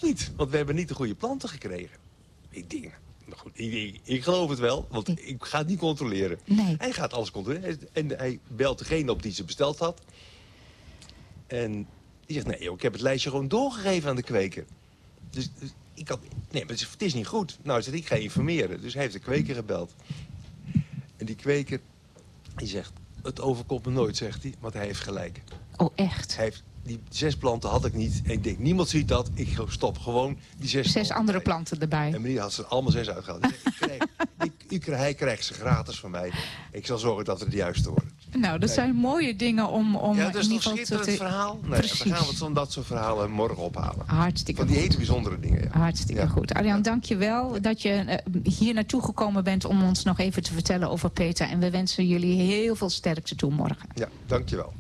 niet, want we hebben niet de goede planten gekregen. Ik denk, nou goed, ik geloof het wel, want ik ga het niet controleren. Nee. Hij gaat alles controleren. En hij belt degene op die ze besteld had. En die zegt, nee joh, ik heb het lijstje gewoon doorgegeven aan de kweker. Dus ik had, nee, maar het is niet goed. Nou, zegt, ik ga informeren. Dus hij heeft de kweker gebeld. En die kweker, die zegt, het overkomt me nooit, zegt hij, want hij heeft gelijk. Oh, echt? Die 6 planten had ik niet. En ik denk, niemand ziet dat. Ik stop gewoon die 6 andere planten erbij. En meneer had ze allemaal 6 uitgehaald. Hij krijgt ze gratis van mij. Ik zal zorgen dat het de juiste worden. Nou, dat zijn mooie dingen om ja, dat is in toch ieder geval schitterend verhaal? Nee, Precies. dan gaan we van dat soort verhalen morgen ophalen. Hartstikke van die goed. hele bijzondere dingen. Ja. Hartstikke goed. Arjan, dank je wel dat je hier naartoe gekomen bent om ons nog even te vertellen over Peter. En we wensen jullie heel veel sterkte toe morgen. Ja, dank je wel.